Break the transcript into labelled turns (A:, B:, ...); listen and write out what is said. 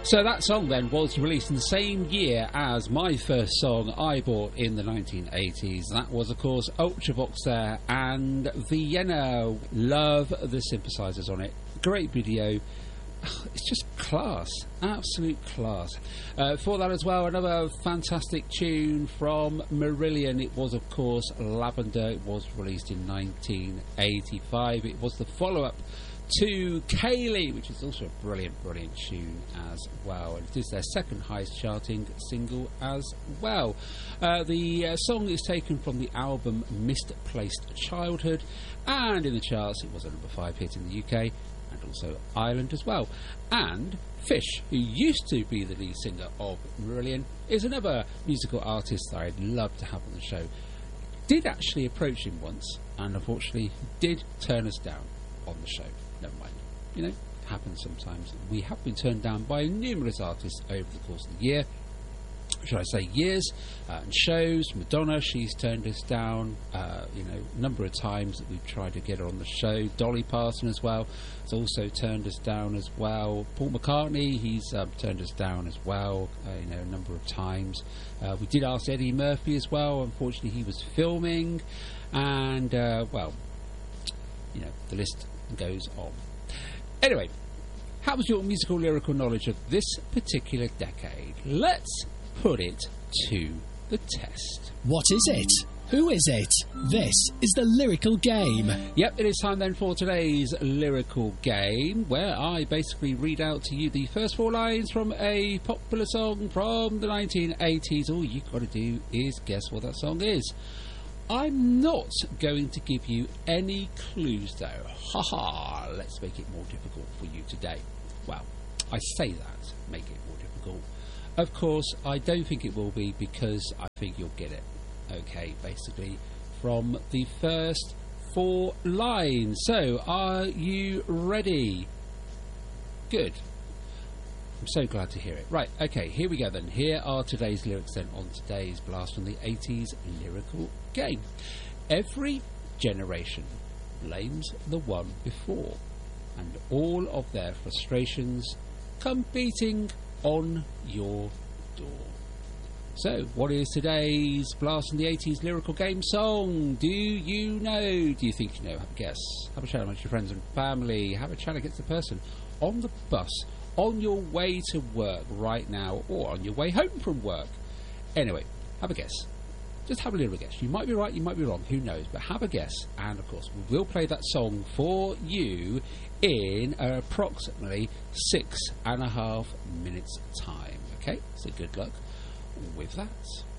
A: So that song then was released in the same year as my first song I bought in the 1980s. That was, of course, Ultravox there and Vienna. Love the synthesizers on it. Great video. It's just class, absolute class. For that as well, another fantastic tune from Marillion. It was, of course, Lavender. It was released in 1985. It was the follow-up to Kaylee, which is also a brilliant tune as well. And it is their second highest charting single as well. The song is taken from the album Misplaced Childhood, and in the charts it was a number 5 hit in the UK and also Ireland as well. And Fish, who used to be the lead singer of Marillion, is another musical artist that I'd love to have on the show. Did actually approach him once, and unfortunately did turn us down on the show. Never mind. You know, it happens sometimes. We have been turned down by numerous artists over the course of the year. Should I say years? And shows. Madonna, she's turned us down, a number of times that we've tried to get her on the show. Dolly Parton as well has also turned us down as well. Paul McCartney, he's turned us down as well, a number of times. We did ask Eddie Murphy as well. Unfortunately, he was filming. And, the list goes on. Anyway, how was your musical lyrical knowledge of this particular decade? Let's put it to the test.
B: What is it? Who is it? This is the Lyrical Game.
A: Yep, it is time then for today's Lyrical Game, where I basically read out to you the first 4 lines from a popular song from the 1980s. All you've got to do is guess what that song is. I'm not going to give you any clues, though. Ha-ha! Let's make it more difficult for you today. Well, I say that, make it more difficult. Of course, I don't think it will be, because I think you'll get it. Okay, basically, from the first 4 lines. So, are you ready? Good. I'm so glad to hear it. Right, okay, here we go then. Here are today's lyrics then on today's Blast from the 80s Lyrical Game. Every generation blames the one before, and all of their frustrations come beating on your door. So, what is today's Blast from the 80s Lyrical Game song? Do you know? Do you think you know? Have a guess. Have a chat amongst your friends and family. Have a chat against the person on the bus, on your way to work right now, or on your way home from work. Anyway, have a guess. Just have a little guess. You might be right, you might be wrong, who knows, but have a guess. And of course, we will play that song for you in approximately 6.5 minutes time. Okay, so good luck with that.